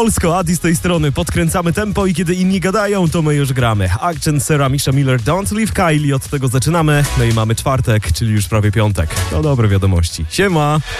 Polsko, Adi z tej strony. Podkręcamy tempo i kiedy inni gadają, to my już gramy. Accent, Sarah, Misha Miller, Don't Leave Kylie. Od tego zaczynamy. No i mamy czwartek, czyli już prawie piątek. To dobre wiadomości. Siema!